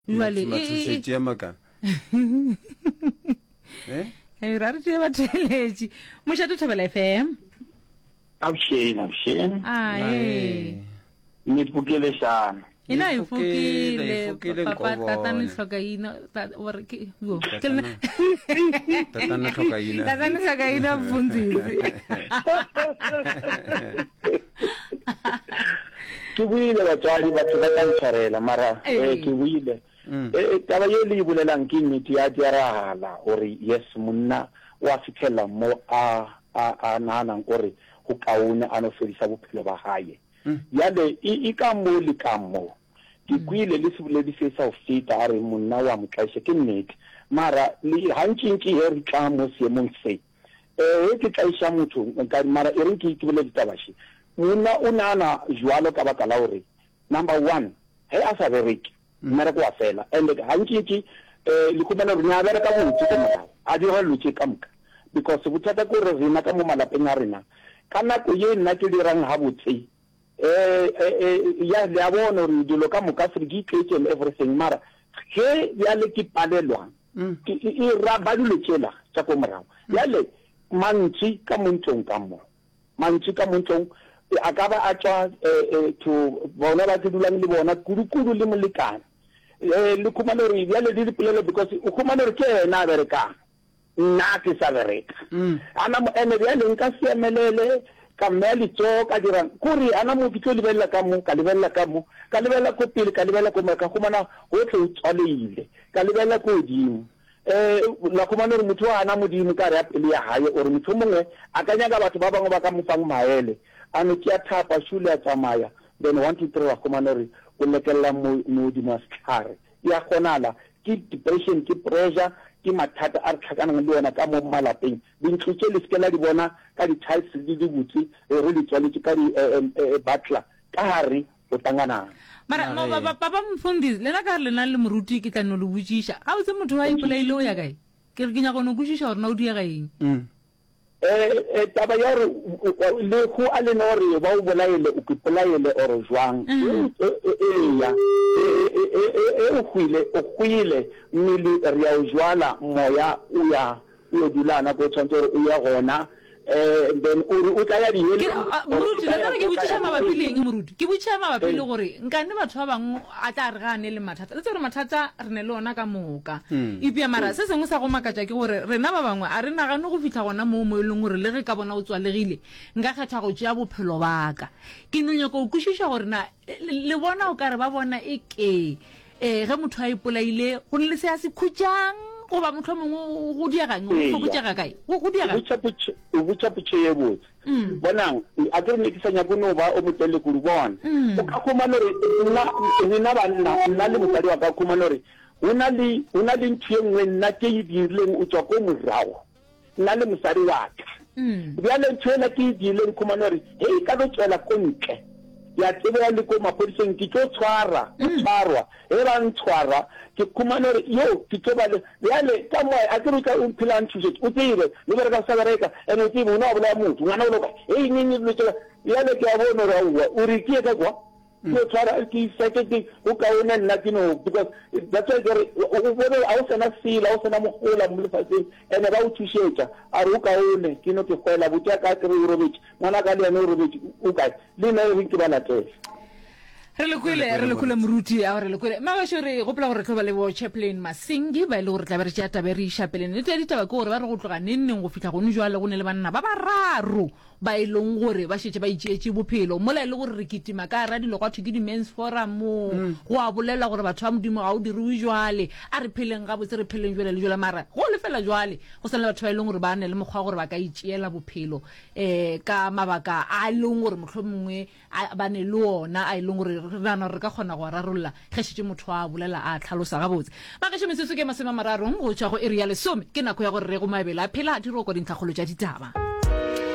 Jwale mathusetše maka ra re tšee batheletši mošate Thobela FM Abshane. ae Nipukile sana. ina Ifukile ifukile papa Nkobo. tatane hlokaina ore ke yo tatana hlokaina tatane hlokaina mfundisi Ke buile batswadi batho ba tla ntshwarela mara ke buile taba ye le bulelang ke nnete ya dirahala hore yes monna wa fitlhela mo a nana gore go kaone a no fedisa bophelo ba hae yale e ka mo le ka mo ke kwile le se bule di fetsa o feta a re monna wa motlaise ke nnete mara le hantšintši he re tla mo seemong se ke tlaisa motho nka mara e re ke bule ditabashi monna o nana jwalo ka baka la hore number 1 he a sa bereke mara kwa fela and hantšintši le khumana re nya bereka motho ka morao a dira lutse ka moka because bothata ke gore rena ka mo malapeng a rena ka nako ye nna ke dirang ha botse ya le a bona re dilo ka moka se ke tletse and everything mara ge ya le ke palelwa e ra ba dilo tšela tša ko morao ya le mantši ka montong ka mo mantši ka montong a ka ba a tšwa to bona ba ke dulang le bona kudu le molekane le khumana re ya le di polelo because o khumana re ke ena a berekang nna ke sa bereka ana mo ene ya le nka semelele ka meli tso ka dira kuri ana mo kitlo lebella ka mo ka lebella ko pele ka lebella ko maka khumana ho tle utswaleile ka lebella ko dimo la khumana re motho ana modimo ka re ya pele ya hae o re motho mongwe a ka nyaga batho ba bangwe ba ka mofang maele ano ke a thapa shule ya tsamaya then 1 2 3 wa khumana re o lekella mo di maskare ya khonala ke depression ke pressure ke mathata a re tlhakanang le wena ka mo malapeng dintlutse le skela di bona ka di types di butse re di tswaletse ka di batla ka hare o tangana mara papa mfundisi lena ka lena le moruti ke tla no le butsisha a o tse motho wa ipolaile o ya kae ke re ke nya go no butsisha gore na o di ya gaeng taba ya re le go a le no re ba o bolaile o kipolaile or jwang ya o khwile mmele re ya o jwala moya o dulana go tshwanetse o ya gona then o tla ya di moruti le ke butsisha mabapileng moruti ke butsisha mabapile gore nkane batho ba bang a tla re gane le mathata le tsere mathata re ne le ona ka moka ipia mara se sengwe sa go makatša ke gore rena ba bangwe a re nagane go fitla gona mo eleng gore le ge ka bona o tswalegile nka kgetha go tšea bophelo baka ke nonyako o kwešiša gore na le bona o ka re ba bona e ke ge motho a ipolaile go le se a se khutšang go ba motho mongwe go diagang go botšega kae go diagang o botša potše ye botse bonang a ke re ne ke sanya bono ba o motele kudu bona o ka khumana re nna banna nna le mosadi wa ka khumana re una le ntho e nngwe nna ke e dirileng o tswa ko morao nna le mosadi wa ka bjale ntho ela ke e dirileng khumana re hei ka go tswela ko ntle ya tsebe le ko mapodiseng ke tlo tshwarwa ba ntshwara ke khumana re yo ke tlo ba le yale ka mo a ke re ka un plan tshe o tsire le bereka sa bereka ene tsebe una bola motho ngwana o loka nini le tsela yale ke a bona ra o re ke ka kwa ke tshwara ke sekete o ka ona nna ke no because that's why o bona a o sena sila o sena mogola mo lefatsheng ene ba o thusetsa a re o ka one ke no ke goela botya ka ke re robetse ngwana ka le ene o robetse o ka le nna re ke ba latela re le kwele moruti a re le kwele magasho re gopola gore tloba le bo chaplain Masingi ba ile gore tla be re tša tabe re ishapeleng le ditaba ke gore ba re go tloga nenneng go fitla gone jwale go ne le banna ba bararo ba ileng gore ba šetse ba itšeetse bophelo mola ile gore re kitima ka ra dilo gwa thwe ke di-mens forum go a bolela gore batho ba modimo ga o diriwe jwale a re pheleng ga botse re pheleng jwale le jwale mara go le fela jwale go sa le batho ba ileng gore ba ne le mokgwa gore ba ka itšeela bophelo ka mabaka a leng gore motlho mongwe ba ne le ona a ileng gore re ka kgona go rarolla ge šetse motho a bolela a tlhalosa gabotse magaše metsotso ke 30 go tšwa go area 10 ke nako ya gore re go mabele a phela a diroko dintlhakgolo tša ditaba